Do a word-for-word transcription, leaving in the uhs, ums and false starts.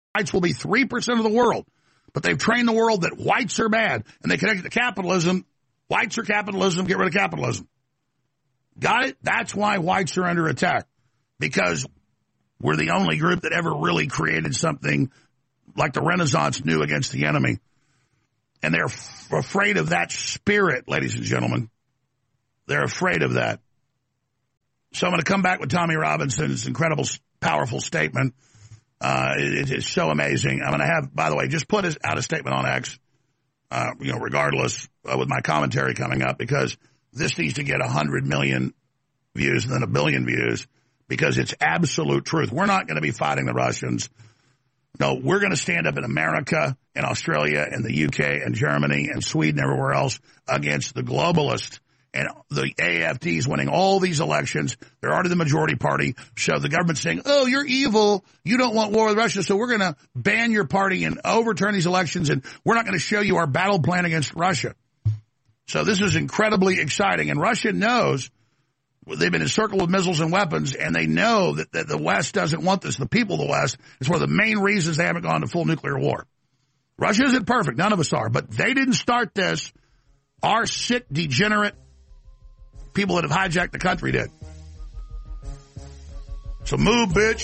whites will be three percent of the world. But they've trained the world that whites are bad, and they connect it to capitalism. Whites are capitalism, get rid of capitalism. Got it? That's why whites are under attack, because we're the only group that ever really created something like the Renaissance knew against the enemy. And they're f- afraid of that spirit, ladies and gentlemen. They're afraid of that. So I'm going to come back with Tommy Robinson's incredible, powerful statement. Uh, it, it's so amazing. I'm going to have, by the way, just put out a statement on X, uh, you know, regardless uh, with my commentary coming up, because this needs to get one hundred million views and then a billion views, because it's absolute truth. We're not going to be fighting the Russians. No, we're going to stand up in America and Australia and the U K and Germany and Sweden and everywhere else against the globalists. And the A F Ds winning all these elections. They're already the majority party. So the government's saying, oh, you're evil. You don't want war with Russia, so we're going to ban your party and overturn these elections, and we're not going to show you our battle plan against Russia. So this is incredibly exciting. And Russia knows they've been encircled with missiles and weapons, and they know that, that the West doesn't want this. The people of the West is one of the main reasons they haven't gone to full nuclear war. Russia isn't perfect. None of us are. But they didn't start this. Our sick, degenerate people that have hijacked the country did. So move, bitch.